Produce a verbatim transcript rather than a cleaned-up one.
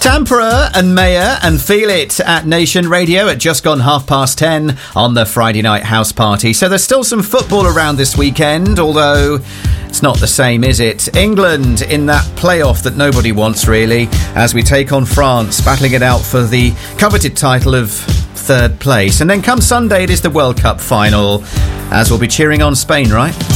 Tampere and Mayer and Feel It at Nation Radio at just gone half past ten on the Friday night house party. So there's still some football around this weekend, although it's not the same, is it? England in that playoff that nobody wants, really, as we take on France, battling it out for the coveted title of third place. And then come Sunday, it is the World Cup final, as we'll be cheering on Spain, right?